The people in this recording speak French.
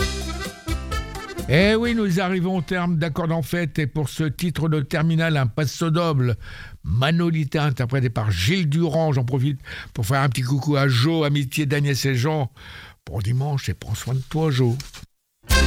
Eh oui, nous arrivons au terme d'Accords en fête et pour ce titre de terminal, un passo doble, Manolita, interprété par Gilles Durand. J'en profite pour faire un petit coucou à Jo, amitié d'Agnès et Jean. Bon dimanche et prends soin de toi, Jo.